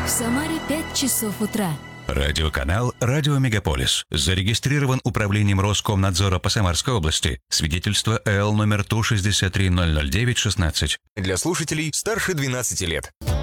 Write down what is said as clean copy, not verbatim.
В Самаре 5 часов утра. Радиоканал «Радио Мегаполис». Зарегистрирован Управлением Роскомнадзора по Самарской области. Свидетельство ЭЛ номер 163-009-16. Для слушателей старше 12 лет.